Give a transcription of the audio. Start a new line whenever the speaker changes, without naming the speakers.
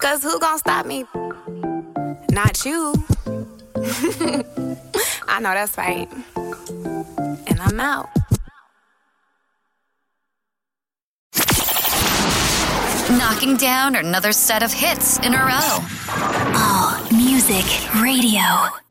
'Cause who gon' stop me? Not you. I know that's right. And I'm out.
Knocking down another set of hits in a row.
All Music Radio.